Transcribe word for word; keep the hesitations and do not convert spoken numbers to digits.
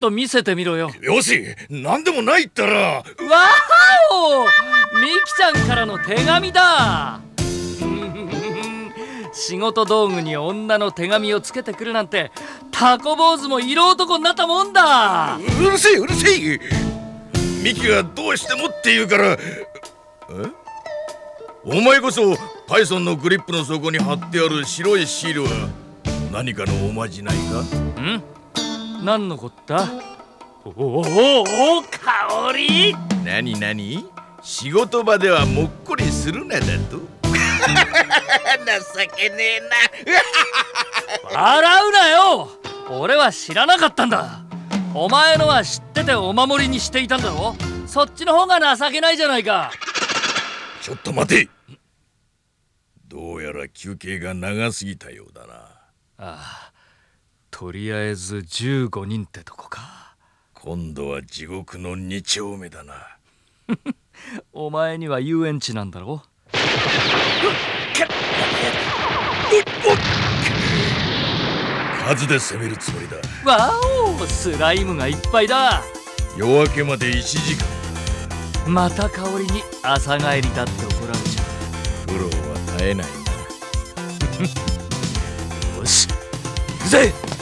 と見せてみろよ。 よし、なんでもないったら。わーお、みきちゃんからの手紙だ。仕事道具に女の手紙をつけてくるなんて、タコ坊主も色男になったもんだ。 うるせえうるせえ。ミキがどうしてもって言うから。え、お前こそパイソンのグリップの底に貼ってある白いシールは何かのおまじないか？ ん？何のこった？おおおお、香り？ 何何？仕事場ではもっこりするなだと？情けねえな。笑うなよ。俺は知らなかったんだ。お前のは知っててお守りにしていたんだろ。そっちの方が情けないじゃないか。 ちょっと待て。どうやら休憩が長すぎたようだな。ああ、とりあえずじゅうごにんってとこか。 今度は地獄のに丁目だな。 お前には遊園地なんだろ。 数で攻めるつもりだ。 わお、スライムがいっぱいだ。 夜明けまでいちじかん。また香りに朝帰りだって怒られちゃう。苦労は絶えないな。 よし、行くぜ。